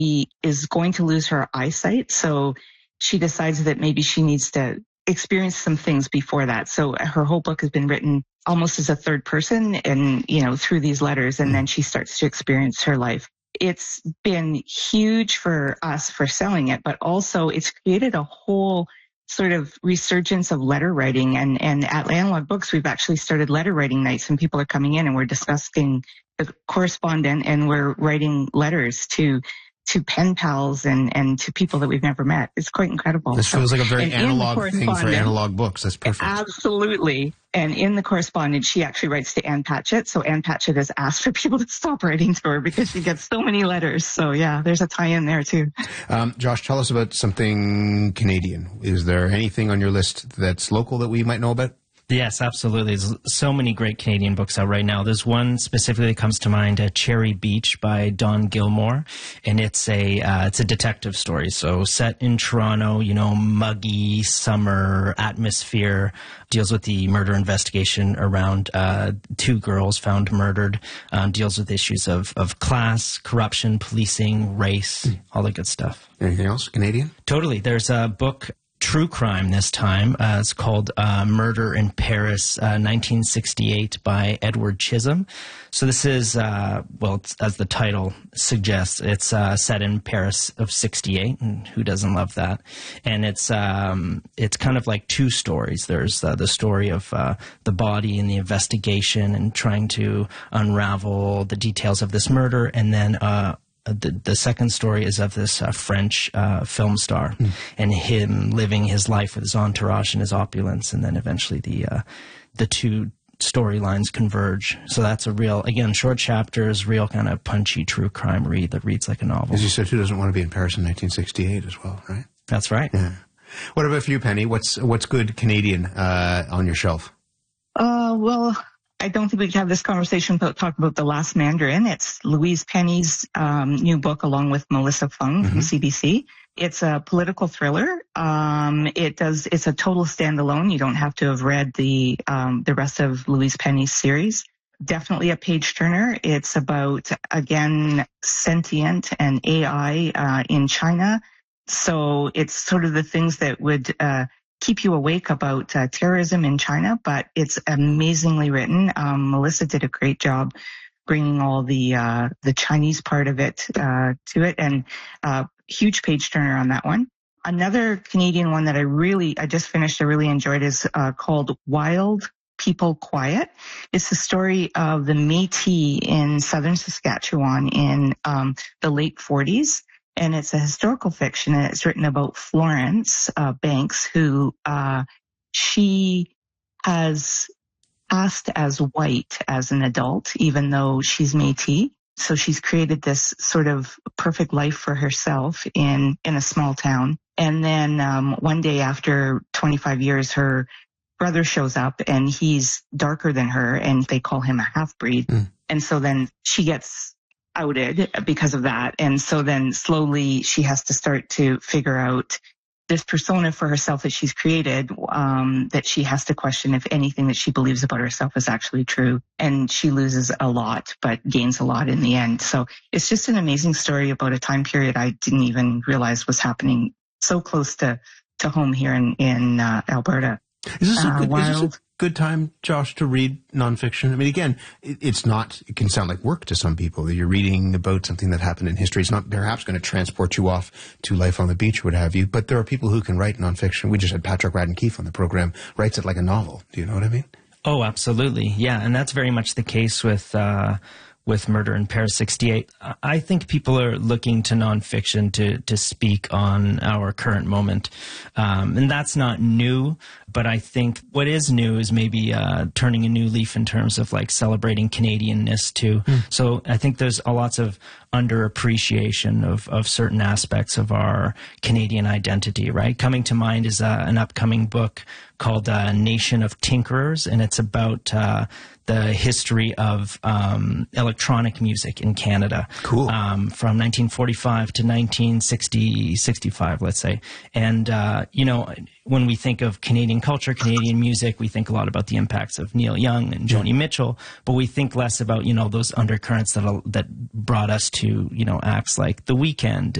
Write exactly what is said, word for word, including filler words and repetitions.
He is going to lose her eyesight, so she decides that maybe she needs to experience some things before that. So her whole book has been written almost as a third person and, you know, through these letters, and then she starts to experience her life. It's been huge for us for selling it, but also it's created a whole sort of resurgence of letter writing. And, and at Analog Books, we've actually started letter writing nights, and people are coming in and we're discussing the correspondent, and we're writing letters to to pen pals and, and to people that we've never met. It's quite incredible. This so, feels like a very analog thing for Analog Books. That's perfect. Absolutely. And in the correspondence, she actually writes to Ann Patchett. So Ann Patchett has asked for people to stop writing to her because she gets so many letters. So yeah, there's a tie-in there too. Um, Josh, tell us about something Canadian. Is there anything on your list that's local that we might know about? Yes, absolutely. There's so many great Canadian books out right now. There's one specifically that comes to mind, uh, Cherry Beach by Don Gilmore, and it's a uh, it's a detective story. So set in Toronto, you know, muggy summer atmosphere, deals with the murder investigation around uh, two girls found murdered, um, deals with issues of, of class, corruption, policing, race, mm. all that good stuff. Anything else Canadian? Totally. There's a book, true crime this time. Uh, it's called uh, Murder in Paris, uh, nineteen sixty-eight by Edward Chisholm. So this is, uh, well, it's, as the title suggests, it's uh, set in Paris of sixty-eight, and who doesn't love that? And it's um, it's kind of like two stories. There's uh, the story of uh, the body and the investigation and trying to unravel the details of this murder, and then uh, The, the second story is of this uh, French uh, film star mm. and him living his life with his entourage and his opulence, and then eventually the uh, the two storylines converge. So that's a real, again, short chapters, real kind of punchy true crime read that reads like a novel. As you said, who doesn't want to be in Paris in nineteen sixty-eight as well, right? That's right. Yeah. What about for you, Penny? What's what's good Canadian uh, on your shelf? Uh, well, I don't think we can have this conversation without talking about The Last Mandarin. It's Louise Penny's um, new book along with Melissa Fung from mm-hmm. C B C. It's a political thriller. Um, it does. It's a total standalone. You don't have to have read the um, the rest of Louise Penny's series. Definitely a page turner. It's about, again, sentient and A I uh, in China. So it's sort of the things that would uh, keep you awake about uh, terrorism in China, but it's amazingly written. Um, Melissa did a great job bringing all the uh, the Chinese part of it uh, to it, and uh, huge page turner on that one. Another Canadian one that I really, I just finished, I really enjoyed is uh, called Wild People Quiet. It's the story of the Métis in southern Saskatchewan in um, the late forties. And it's a historical fiction, and it's written about Florence uh, Banks, who uh, she has passed as white as an adult, even though she's Métis. So she's created this sort of perfect life for herself in, in a small town. And then um, one day after twenty-five years, her brother shows up, and he's darker than her, and they call him a half-breed. Mm. And so then she gets outed because of that. And so then slowly she has to start to figure out this persona for herself that she's created, um, that she has to question if anything that she believes about herself is actually true. And she loses a lot, but gains a lot in the end. So it's just an amazing story about a time period I didn't even realize was happening so close to, to home here in, in uh, Alberta. Is this, uh, a good, wild, is this a good time, Josh, to read nonfiction? I mean, again, it, it's not, it can sound like work to some people. You're reading about something that happened in history. It's not perhaps going to transport you off to life on the beach or what have you, but there are people who can write nonfiction. We just had Patrick Radden Keefe on the program, writes it like a novel. Do you know what I mean? Oh, absolutely. Yeah, and that's very much the case with uh, with Murder in Paris sixty-eight. I think people are looking to nonfiction to, to speak on our current moment. Um, and that's not new, but I think what is new is maybe uh, turning a new leaf in terms of like celebrating Canadianness too. Mm. So I think there's a lots of underappreciation of, of certain aspects of our Canadian identity, right? Coming to mind is uh, an upcoming book called uh, Nation of Tinkerers, and it's about uh, the history of um, electronic music in Canada. Cool. Um, from nineteen forty-five to nineteen sixty, sixty-five, let's say. And, uh, you know, when we think of Canadian culture, Canadian music, we think a lot about the impacts of Neil Young and Joni Mitchell, but we think less about, you know, those undercurrents that that brought us to, you know, acts like The Weeknd